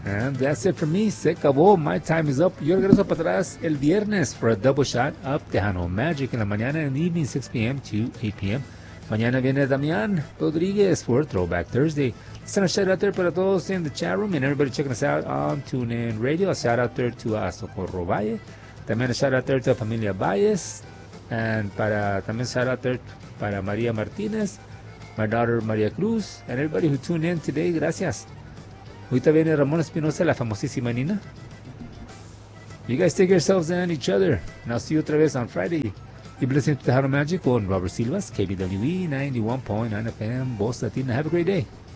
And that's it for me. Se acabó. My time is up. Yo regreso para atrás el viernes for a double shot of Tejano Magic en la mañana and evening, 6 p.m. to 8 p.m. Mañana viene Damián Rodriguez for Throwback Thursday. Send a shout out there para todos in the chat room and everybody checking us out on TuneIn Radio. A shout out there to Socorro Valle. También a shout out there to Familia Valles. And también shout out there para Maria Martinez, my daughter Maria Cruz, and everybody who tuned in today. Gracias. Ahorita viene Ramón Espinosa, la famosísima Nina. You guys take yourselves and each other. And I'll see you otra vez on Friday. You've been listening to Tejano Magic on Robert Silvas, KBWE 91.9 FM, Voz Latina. Have a great day.